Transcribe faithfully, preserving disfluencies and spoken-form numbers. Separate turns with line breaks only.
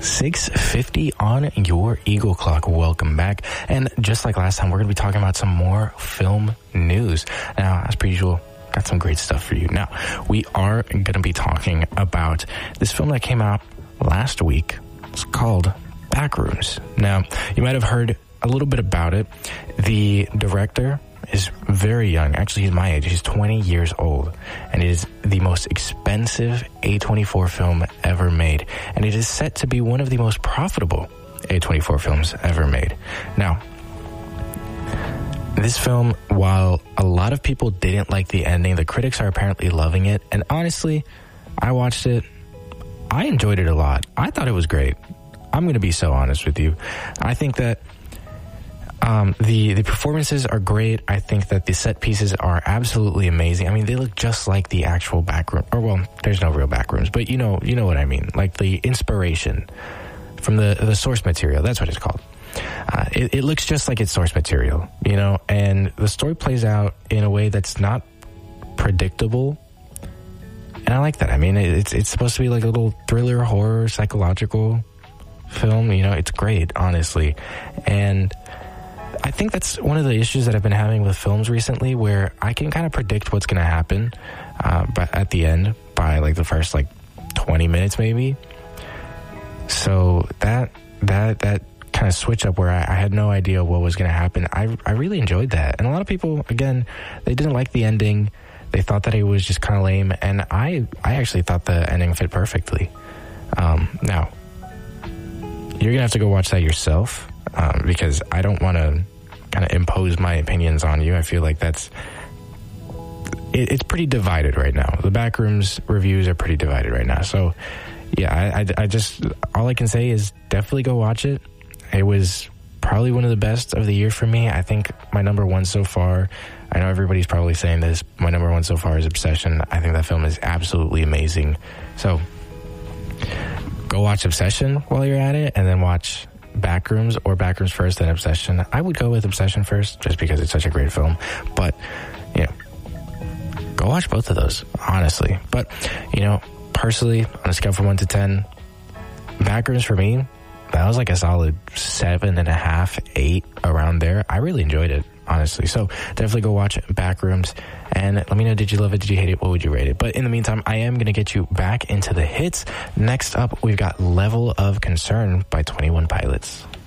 six fifty on your Eagle Clock. Welcome back. And just like last time, we're going to be talking about some more film news. Now, as per usual, got some great stuff for you. Now, we are going to be talking about this film that came out last week. It's called Backrooms. Now, you might have heard a little bit about it. The director is very young. Actually, he's my age. He's twenty years old. And it is the most expensive A twenty-four film ever made. And it is set to be one of the most profitable A twenty-four films ever made. Now, this film, while a lot of people didn't like the ending, the critics are apparently loving it. And honestly, I watched it. I enjoyed it a lot. I thought it was great. I'm going to be so honest with you. I think that Um, the, the performances are great. I think that the set pieces are absolutely amazing. I mean, they look just like the actual backroom, or well, there's no real backrooms, but you know, you know what I mean. Like the inspiration from the, the source material. That's what it's called. Uh, it, it looks just like its source material, you know, and the story plays out in a way that's not predictable. And I like that. I mean, it's, it's supposed to be like a little thriller, horror, psychological film. You know, it's great, honestly. And I think that's one of the issues that I've been having with films recently, where I can kind of predict what's going to happen, uh, but at the end, by like the first like twenty minutes maybe. So that that that kind of switch up where I, I had no idea what was going to happen, I I really enjoyed that. And a lot of people, again, they didn't like the ending. They thought that it was just kind of lame, and I I actually thought the ending fit perfectly. Um, now, you're gonna have to go watch that yourself. Um, because I don't want to kind of impose my opinions on you. I feel like that's it, it's pretty divided right now. The Backrooms reviews are pretty divided right now. So yeah, I, I, I just all I can say is definitely go watch it. It was probably one of the best of the year for me. I think my number one so far, I know everybody's probably saying this, my number one so far is Obsession. I think that film is absolutely amazing. So go watch Obsession while you're at it, and then watch Backrooms, or Backrooms first, then Obsession. I would go with Obsession first, just because it's such a great film. But, you know, go watch both of those, honestly. But, you know, personally, on a scale from one to ten, Backrooms for me, that was like a solid seven and a half, eight, around there. I really enjoyed it, honestly. So definitely go watch Backrooms, and let me know, did you love it, did you hate it, what would you rate it? But in the meantime, I am going to get you back into the hits. Next up, we've got Level of Concern by twenty-one Pilots.